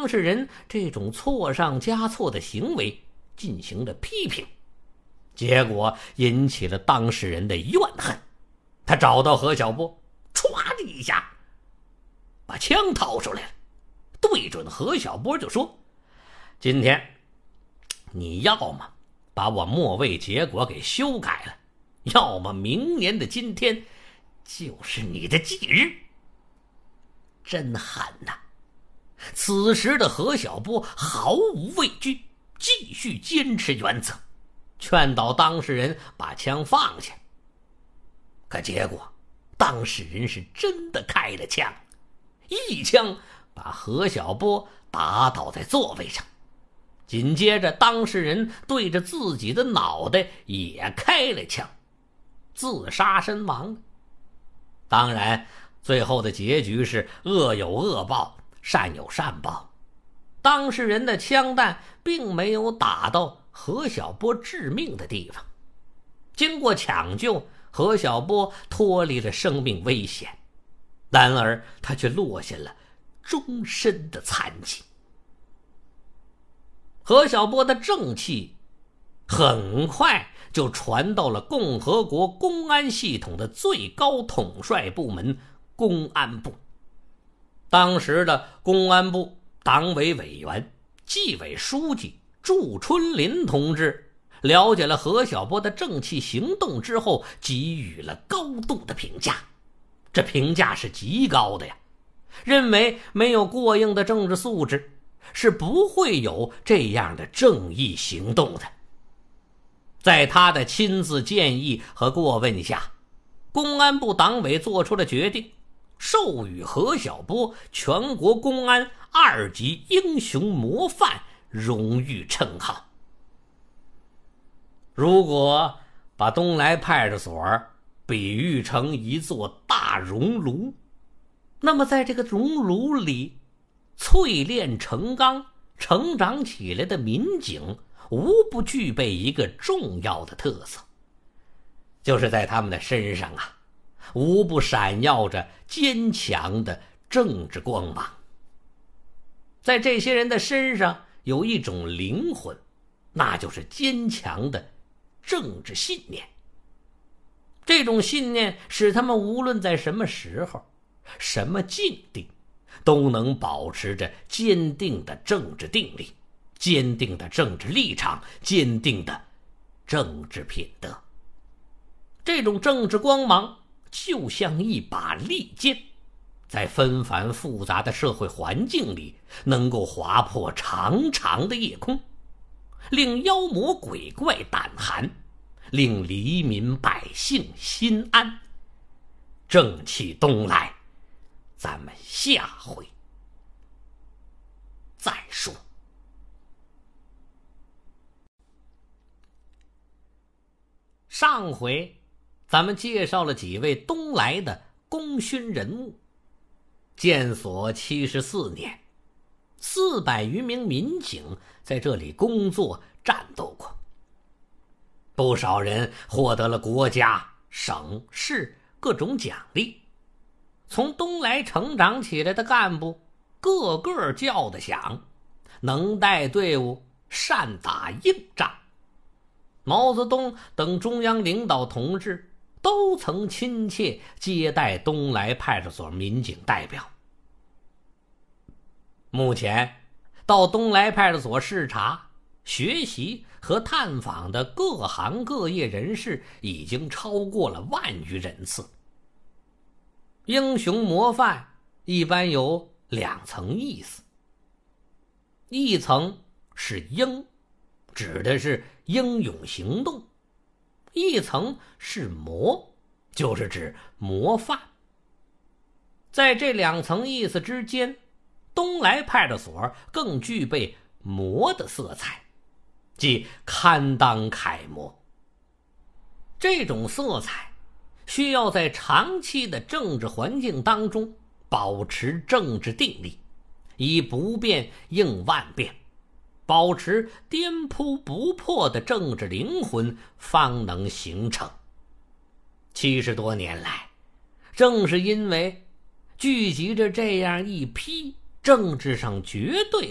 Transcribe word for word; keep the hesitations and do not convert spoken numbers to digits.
当事人这种错上加错的行为进行了批评，结果引起了当事人的怨恨。他找到何小波，歘的一下把枪掏出来了，对准何小波就说：今天你要么把我末位结果给修改了，要么明年的今天就是你的忌日。真狠呐！此时的何小波毫无畏惧，继续坚持原则，劝导当事人把枪放下。可结果当事人是真的开了枪，一枪把何小波打倒在座位上，紧接着当事人对着自己的脑袋也开了枪，自杀身亡。当然最后的结局是恶有恶报，善有善报。当事人的枪弹并没有打到何小波致命的地方，经过抢救，何小波脱离了生命危险，然而他却落下了终身的残疾。何小波的正气很快就传到了共和国公安系统的最高统帅部门公安部。当时的公安部党委委员、纪委书记祝春林同志了解了何小波的正气行动之后，给予了高度的评价。这评价是极高的呀，认为没有过硬的政治素质，是不会有这样的正义行动的。在他的亲自建议和过问下，公安部党委做出了决定，授予何小波全国公安二级英雄模范荣誉称号。如果把东来派出所比喻成一座大熔炉，那么在这个熔炉里淬炼成钢成长起来的民警无不具备一个重要的特色，就是在他们的身上啊，无不闪耀着坚强的政治光芒。在这些人的身上有一种灵魂，那就是坚强的政治信念。这种信念使他们无论在什么时候、什么境地，都能保持着坚定的政治定力、坚定的政治立场、坚定的政治品德。这种政治光芒就像一把利剑，在纷繁复杂的社会环境里，能够划破长长的夜空，令妖魔鬼怪胆寒，令黎民百姓心安。正气东来，咱们下回再说。上回咱们介绍了几位东来的功勋人物。建所七十四年，四百余名民警在这里工作战斗过，不少人获得了国家、省市各种奖励。从东来成长起来的干部个个叫得响，能带队伍，善打硬仗。毛泽东等中央领导同志都曾亲切接待东来派出所民警代表。目前到东来派出所视察、学习和探访的各行各业人士已经超过了万余人次。英雄模范一般有两层意思，一层是英，指的是英勇行动；一层是模，就是指模范。在这两层意思之间，东来派出所更具备模的色彩，即堪当楷模。这种色彩需要在长期的政治环境当中保持政治定力，以不变应万变，保持颠扑不破的政治灵魂，方能形成。七十多年来，正是因为聚集着这样一批政治上绝对